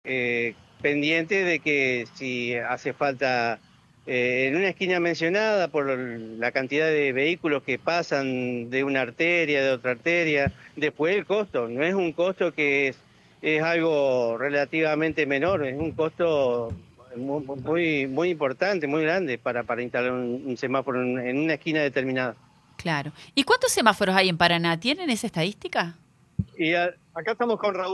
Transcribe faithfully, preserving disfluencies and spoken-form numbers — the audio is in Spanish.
eh, pendiente de que si hace falta eh, en una esquina mencionada por la cantidad de vehículos que pasan de una arteria, de otra arteria, después el costo, no es un costo que es, es algo relativamente menor, es un costo muy, muy, muy importante, muy grande para, para instalar un, un semáforo en, en una esquina determinada. Claro. ¿Y cuántos semáforos hay en Paraná? ¿Tienen esa estadística? Y a- acá estamos con Raúl.